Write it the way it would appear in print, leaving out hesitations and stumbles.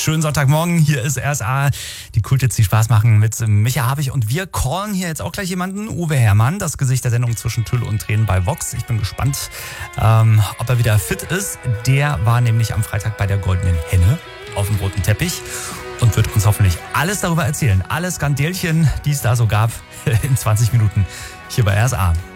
Schönen Sonntagmorgen, hier ist RSA, die Kulthits, die Spaß machen mit Micha Habich und wir callen hier jetzt auch gleich jemanden, Uwe Herrmann, das Gesicht der Sendung zwischen Tüll und Tränen bei Vox. Ich bin gespannt, ob er wieder fit ist. Der war nämlich am Freitag bei der Goldenen Henne auf dem roten Teppich und wird uns hoffentlich alles darüber erzählen. Alle Skandelchen, die es da so gab in 20 Minuten hier bei RSA.